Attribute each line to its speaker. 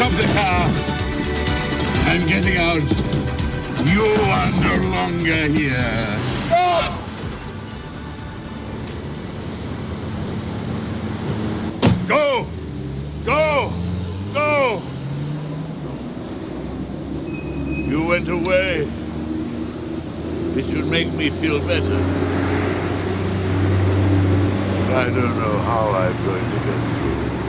Speaker 1: Stop the car. I'm getting out. You are no longer here. Stop! Go! Go! Go! You went away. It should make me feel better. But I don't know how I'm going to get through.